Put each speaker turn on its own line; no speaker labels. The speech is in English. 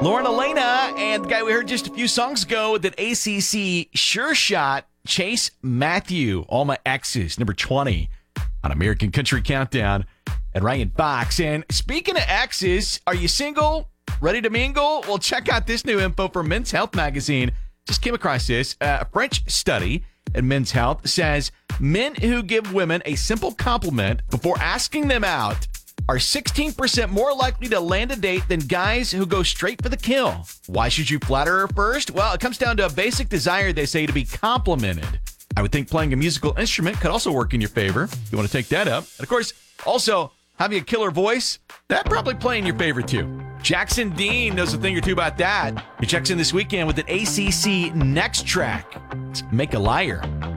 Lauren Elena and the guy we heard just a few songs ago with an ACC Sure Shot, Chase Matthew, All My Exes, number 20 on American Country Countdown and Ryan Fox. And speaking of exes, are you single? Ready to mingle? Well, check out this new info from Men's Health magazine. Just came across this. A French study at Men's Health says men who give women a simple compliment before asking them out are 16% more likely to land a date than guys who go straight for the kill. Why should you flatter her first? Well, it comes down to a basic desire, they say, to be complimented. I would think playing a musical instrument could also work in your favor. You want to take that up. And of course, also having a killer voice, that probably play in your favor too. Jackson Dean knows a thing or two about that. He checks in this weekend with an ACC Next Track. It's Make a Liar.